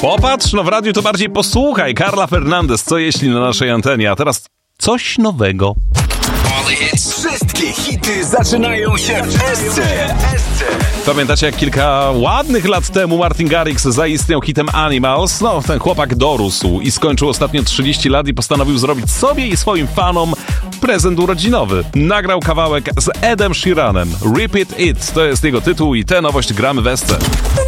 Popatrz, no w radiu to bardziej posłuchaj. Carla Fernandez, co jeśli na naszej antenie, a teraz coś nowego. Wszystkie hity zaczynają się w SC. Pamiętacie, jak kilka ładnych lat temu Martin Garrix zaistniał hitem Animals? No, ten chłopak dorósł i skończył ostatnio 30 lat i postanowił zrobić sobie i swoim fanom prezent urodzinowy. Nagrał kawałek z Edem Sheeranem. Repeat It to jest jego tytuł i tę nowość gramy w SC.